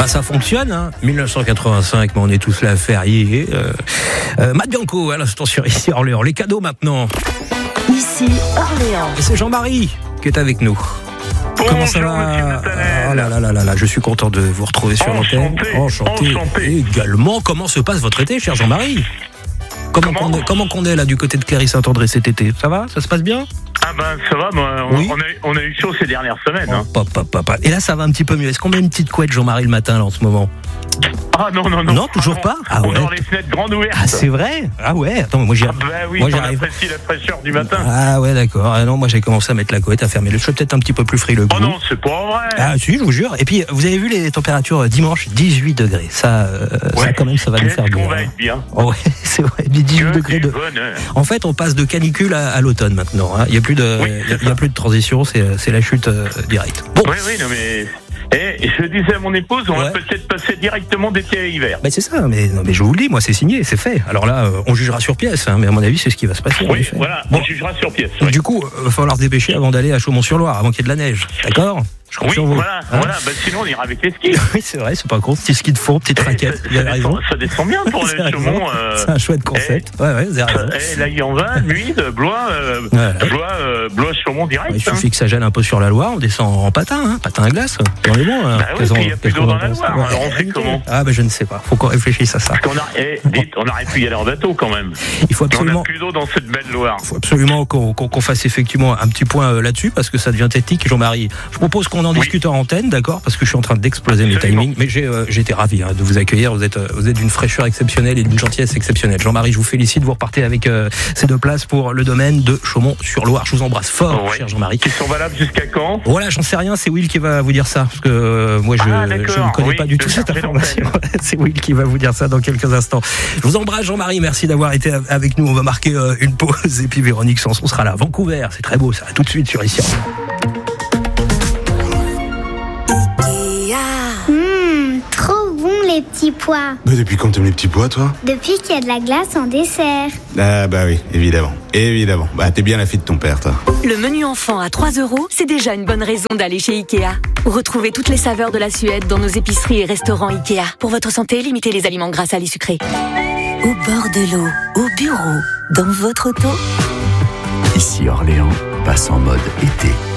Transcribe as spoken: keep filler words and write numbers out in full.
Bah ça fonctionne, hein. dix-neuf cent quatre-vingt-cinq, mais on est tous là à férier. Euh, euh, Matt Bianco, à l'instant sur Ici Orléans. Les cadeaux maintenant. Ici Orléans. Et c'est Jean-Marie qui est avec nous. Bonjour, comment ça va? Oh là là là là là, je suis content de vous retrouver sur l'antenne. Enchanté, enchanté. Et également, comment se passe votre été, cher Jean-Marie? Comment, Comment qu'on est, comment qu'on est là du côté de Cléry-Saint-André cet été? Ça va? Ça se passe bien? Ah ben ça va, moi, on, Oui. on, a, on a eu chaud ces dernières semaines. Hein. Oh, papa, papa, papa. Et là, ça va un petit peu mieux. Est-ce qu'on met une petite couette, Jean-Marie, le matin, là, en ce moment? Ah non, non, non. Non, toujours pas? Ah on ouais. dort les fenêtres grandes ouvertes. Ah, c'est vrai? Ah ouais, attends, moi j'y Ah bah oui, moi, on j'arrive. apprécie la fraîcheur du matin. Ah ouais, d'accord. Ah non, moi j'ai commencé à mettre la couette, à fermer le. Je suis peut-être un petit peu plus frileux que Oh vous. non, c'est pas vrai. Ah si, je vous jure. Et puis, vous avez vu les températures dimanche, dix-huit degrés. Ça, euh, ça Ouais. quand même, ça va nous Qu'est-ce faire qu'on bien. va être bien. Oh ouais, c'est vrai, des dix-huit Que degrés du de. bonheur. En fait, on passe de canicule à, à l'automne maintenant. Hein. Il y a plus de, Oui, il y a- c'est il y a ça. plus de transition. C'est, c'est la chute euh, directe. Bon. Oui, oui, non mais... Et je disais à mon épouse, on Ouais. va peut-être passer directement d'été à hiver. Ben c'est ça, mais, non, mais je vous le dis, moi c'est signé, c'est fait. Alors là, euh, on jugera sur pièce, hein, mais à mon avis, c'est ce qui va se passer. en Oui, effet. voilà, Bon, on jugera sur pièce. oui. du coup, il va falloir se dépêcher avant d'aller à Chaumont-sur-Loire, avant qu'il y ait de la neige. D'accord? Je compte Oui, sur vous. voilà, Hein. voilà. Bah, sinon, on ira avec les skis. Oui, c'est vrai, c'est pas con. Petit ski de fond, petite Eh, raquette. ça, Vous avez ça raison. descend, ça descend bien pour C'est le raison. Chaumont. Euh, C'est un chouette concept. Ouais, ouais, vous avez raison. eh, là, il y en va, Muide, Blois, euh, Ouais. Blois, euh, Blois, Chaumont direct. Il hein. suffit que ça gèle un peu sur la Loire, on descend en patin, hein, patin à glace. On est bon. Hein. Bah oui, Qu'est-ce puis qu'on- il y a plus qu'est-ce d'eau qu'on dans en la pense? Loire, alors on fait comment? Ah, ben je ne sais pas. Faut qu'on réfléchisse à ça. Parce qu'on a, eh, dites, on aurait pu y aller en bateau quand même. Il faut Mais on absolument. n'a plus d'eau dans cette belle Loire. Il faut absolument qu'on, qu'on, qu'on fasse effectivement un petit point euh, là-dessus parce que ça devient technique. Jean-Marie, je propose qu'on en Oui. discute en antenne, d'accord? Parce que je suis en train d'exploser mes Absolument. timings. Mais j'ai, euh, j'ai été ravi hein, de vous accueillir. Vous êtes, euh, vous êtes d'une fraîcheur exceptionnelle et d'une gentillesse exceptionnelle. Jean-Marie, je vous félicite. Vous repartez avec euh, ces deux places pour le domaine de Chaumont-sur-Loire. Je vous embrasse fort, Ouais. cher Jean-Marie. Qui sont valables jusqu'à quand? Voilà, j'en sais rien. C'est Will qui va vous dire ça parce que euh, moi je, Ah, je d'accord. ne connais Oui, pas du de tout cette charger information. C'est Will qui va vous dire ça dans quelques instants. Je vous embrasse, Jean-Marie. Merci d'avoir été avec nous. On va marquer euh, une pause et puis Véronique Sanson sera là. Vancouver, c'est très beau ça. Tout de suite sur Ici. Hum, trop bon les petits pois. Mais depuis quand t'aimes les petits pois, toi? Depuis qu'il y a de la glace en dessert. Ah bah oui, évidemment. Évidemment. Bah t'es bien la fille de ton père, toi. Le menu enfant à trois euros, c'est déjà une bonne raison d'aller chez Ikea. Retrouvez toutes les saveurs de la Suède dans nos épiceries et restaurants Ikea. Pour votre santé, limitez les aliments gras, salés, sucrés. Au bord de l'eau, au bureau, dans votre auto. Ici Orléans passe en mode été.